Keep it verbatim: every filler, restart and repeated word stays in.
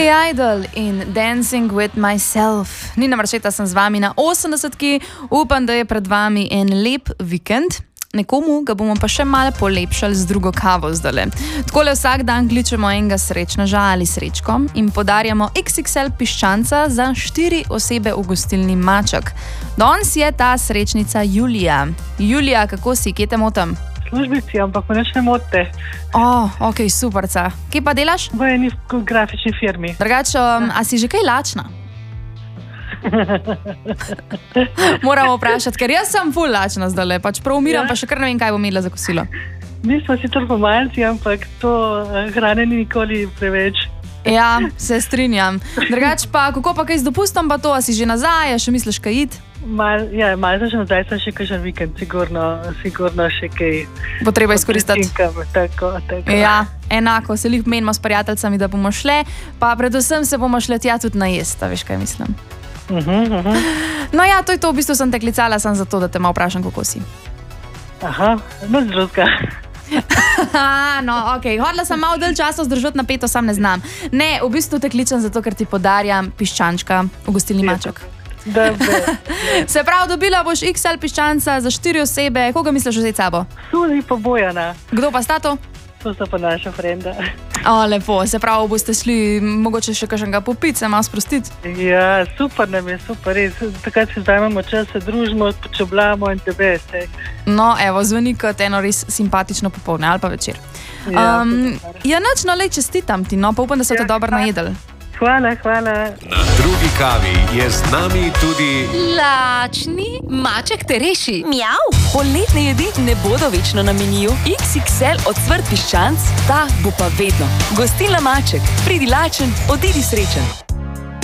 Billy Idol in Dancing with Myself. Nina Marčeta sem z vami na osemdesetki. Upam, da je pred vami en lep vikend. Nekomu ga bomo pa še malo polepšali z drugo kavo zdale. Takole vsak dan kličemo enega srečneža ali srečko in podarjamo iks iks el piščanca za štiri osebe v gostilni Maček. Danes je ta srečnica Julija. Julija, kako si? Kje te motam? Službici, ampak me neč ne motite. O, ok, superca. Kje pa delaš? V eni grafični firmi. Drugače, um, a si že kaj lačna? Moramo vprašati, ker jaz sem ful lačna zdajle, pač prav umiram, ja. Pa še kar ne vem, kaj bom imela za kosilo. Mi smo sicer pomalci, ampak to hrane ni nikoli preveč. Ja, se strinjam. Drugače pa, kako pa kaj z dopustom pa to, a si že nazaj, a še misliš kaj iti? Mal, ja, malo že nazaj sem še kakšen vikend, sigurno, sigurno še kaj. Bo treba izkoristiti. Tako, tako. Ja, enako, se lih menimo s prijateljcami, da bomo šle, pa predvsem se bomo šle tja tudi najest, a veš kaj mislim. Uh-huh, uh-huh. No ja, to je to, v bistvu sem te klicala sam zato, da te malo vprašam, kako si. Aha, no združka. No, ok, hodila sem malo del časa zdržati napeto, sam ne znam. Ne, v bistvu te kličem zato, ker ti podarjam piščančka v gostilni Maček. Se pravi, dobila boš iks el piščanca za štiri osebe. Koga misliš vzeti sabo? Suli pa Bojana. Kdo pa sta to? To sta pa naša frenda. O, lepo, se pravi, boste šli mogoče še kakšnega popiti, se malo sprostiti. Ja, super nam je, super, res. Takrat si vzamemo čas, se družimo, počoblamo in tebe se. No, evo, zvoni kot eno res simpatično popoldne ali pa večer. Ja, um, ja nič, no, lej, čestitam ti, no, pa upam, da so te ja, dobro najedli. Hvala, hvala. Na drugi kavi je z nami tudi Lačni Maček te reši. Mjav. Poletne jedi ne bodo večno na meniju. iks iks el ocvrt piščanc, ta bo pa vedno. Gostilna Maček. Pridi lačen, odidi srečen.